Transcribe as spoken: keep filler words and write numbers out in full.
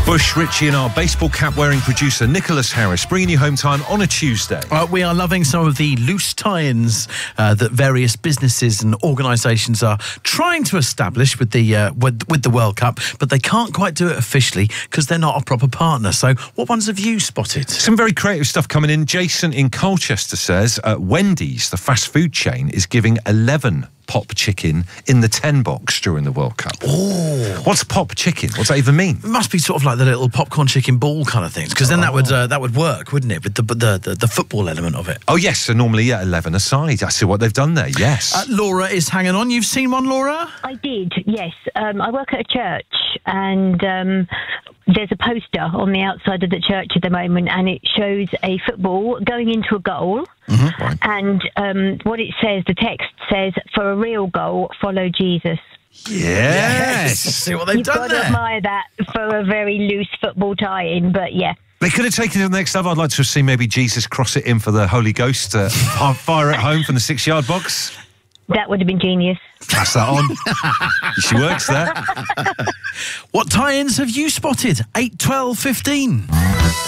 Bush, Richie and our baseball cap-wearing producer Nicholas Harris bringing you Home Time on a Tuesday. Uh, we are loving some of the loose tie-ins uh, that various businesses and organisations are trying to establish with the uh, with, with the World Cup, but they can't quite do it officially because they're not a proper partner. So what ones have you spotted? Some very creative stuff coming in. Jason in Colchester says uh, Wendy's, the fast food chain, is giving eleven pop chicken in the ten box during the World Cup. Oh, what's pop chicken? What's that even mean? It must be sort of like the little popcorn chicken ball kind of things, because then oh. that would uh, that would work, wouldn't it, with the, the the the football element of it? Oh yes, so normally yeah, eleven a side. I see what they've done there. Yes. Uh, Laura is hanging on. You've seen one, Laura? I did. Yes. Um, I work at a church, and um, there's a poster on the outside of the church at the moment, and it shows a football going into a goal. Mm-hmm. Right. And um, what it says, the text says, "For a real goal, follow Jesus." Yes. yes. See what they've You've done got there. to admire that for a very loose football tie-in, but yeah. They could have taken it to the next level. I'd like to have seen maybe Jesus cross it in for the Holy Ghost, uh, fire at home from the six-yard box. That would have been genius. Pass that on. She works there. What tie-ins have you spotted? eight, twelve, fifteen